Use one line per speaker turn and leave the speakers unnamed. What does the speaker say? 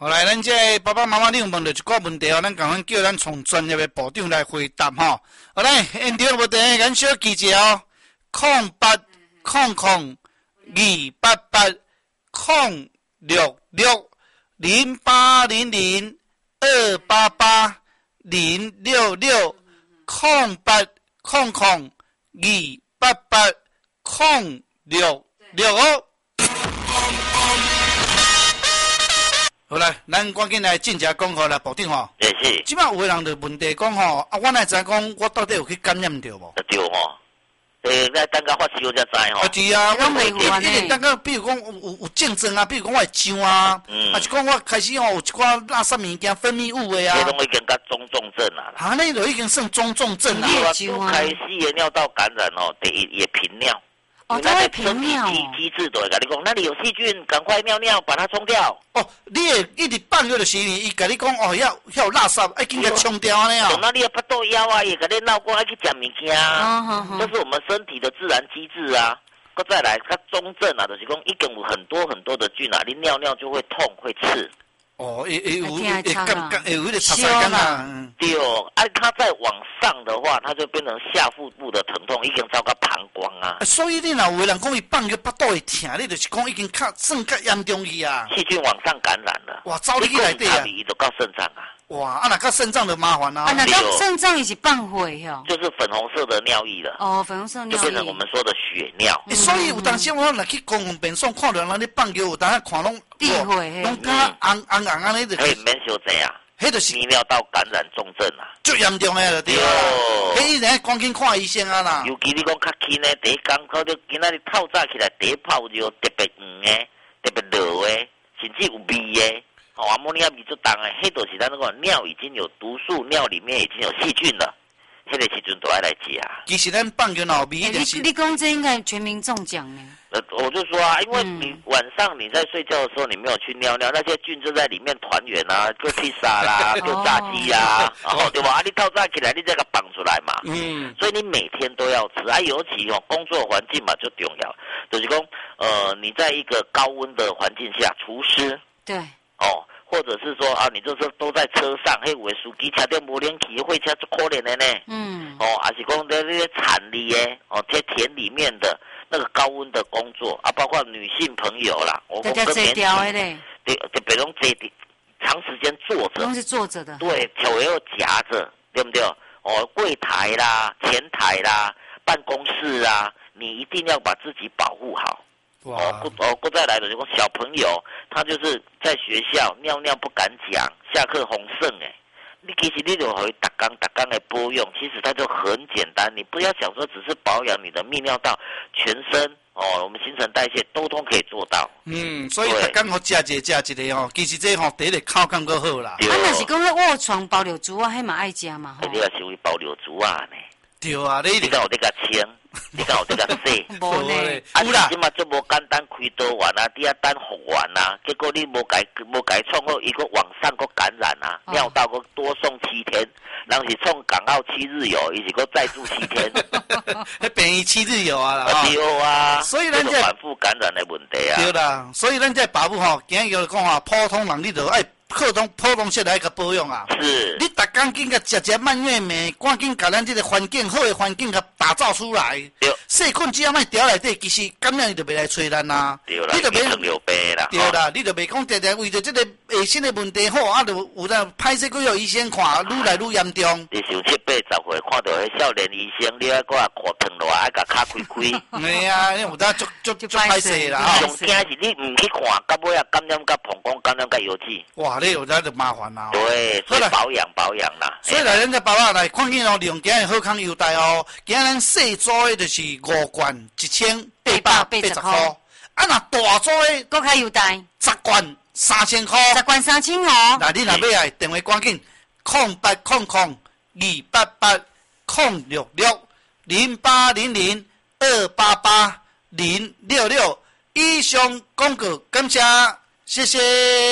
后来，咱这爸爸妈妈，你有问到一个问题哦，咱赶快叫咱从专业的部长来回答吼。好来，现场问题，咱小记者哦，0800-288-066，好来，咱赶紧来进一讲好了，部长吼。
也是。
即摆有个人就问题讲吼，啊，我哪知讲我到底有去感染着无？
对吼。咱等下发烧才知吼。
啊，是啊，
我袂有安尼。
等下，比如讲有症状啊，比如讲我会痒啊，啊是讲我开始吼有一寡垃圾物件分泌物的啊。
这拢已经甲中症啊。
啊，那就已经算中症啦。
开始的尿道感染哦，第一也频尿。
哦，它会频尿哦。
机制都会跟你讲，那里有细菌，赶快尿尿把它冲掉。
哦，你会一直放尿就是伊跟你讲哦，要有垃圾，要紧甲冲掉安尼啊。
等到你的腹肚枵啊，也跟你闹过来去吃物件啊。这是我们身体的自然机制啊。再来，它中症啊，就是讲已经有很多很多的菌啊，你尿尿就会痛会刺。
哦，有一点擦擦干啊。
对哦，它再往上的话，它就变成下腹部的疼痛，已经超过膀胱啊。
所以你若有个人讲伊放尿腹肚会疼，你就是讲已经算较严重去啊。
细菌往上感染了。
哇，走你去内底啊！
伊就到肾脏啊。
哇，啊那到肾脏就麻烦啊。
啊，那到肾脏伊是放火哟。
就是粉红色的尿液了。
哦，粉红色尿液。
就变成我们说的血尿。
所以有当时我若去公共便所看到人咧放尿，有当时看拢
地火，
拢甲红安尼就。
可以免小这样。
迄就是
泌尿道感染重症啊，
最严重诶了对啊。迄人赶紧看医生啊啦。
尤其你讲较轻诶，第一工考到今仔日透早起来，第一泡就特别黄诶，特别热诶，甚至有味诶，阿摩尼亚味最重诶，迄就是咱那个尿已经有毒素，尿里面已经有细菌了。迄个时阵都要来吃啊。
其实咱放尿老味就是。
你讲这应该全民中奖呢。
我就说啊，因为你晚上你在睡觉的时候，你没有去尿尿，那些菌就在里面团圆啊，就披萨啦，就炸鸡啊，对吧？啊，你透早起来，你再给绑出来嘛。所以你每天都要吃啊，尤其工作环境嘛就重要，就是讲你在一个高温的环境下，除湿。
对。
或者是说啊，你就是都在车上，嘿，有的司机车顶无冷气，会车就可怜的呢。还是讲在那些产里耶，在田里面的那个高温的工作啊，包括女性朋友啦，我
跟年轻嘞，
对，就别种长时间坐着，
都是坐着的，
对，脚又夹着，对不对？柜台啦、前台啦、办公室啊，你一定要把自己保护好。再来的就讲小朋友，他就是在学校尿尿不敢讲，下课哄剩你其实你就可以打缸的保养，其实它就很简单，你不要想说只是保养你的泌尿道，全身我们新陈代谢都可以做到。
所以打缸好食一个其实这第一个口感够好啦。
啊，若是讲迄卧床包尿珠啊，迄嘛爱食嘛
你也是为包尿珠啊呢？
对啊，你
敢有这个清？你敢有这个洗？
无呢。
啊，你即嘛就无简单开刀完啊，你要等复原啊，结果你无改创好，伊个往上个感染啊，尿道个多送7天，人是创港澳7日游，伊是个再住7天。
那便宜7日游啊啦。
对啊。
所以咱这
反复感染的问题啊。
对啦，所以咱这保护今日讲普通人你就爱。普通式来个保养啊，
是
你逐工紧甲食蔓越莓，赶紧甲咱这个环境好的环境甲打造出来。
对，
细菌只要卖调内底，其实感染就袂来找咱啦。
对啦，你就别流病啦。
对啦，你就袂讲常常为着这个卫生的问题好，啊，就有在歹势去互医生看，愈来愈严重。
你像7、8、10岁看到迄少年医生，你爱搁看疼落来，爱甲脚开开。
没啊，有当足歹势啦。
上惊是你唔去看，到尾啊感染甲膀胱感染甲腰子。
哇！你有在就麻烦啦。
对，所以保养啦。
所以来咱这包啊来，看见利用今日好康优待今日咱细组的就是5罐1880块，啊那大组的
搁较优待
10罐3000块
，10罐3000哦。
那你若要来电话赶紧0800-266-0800-288-066。以上广告感谢，谢谢。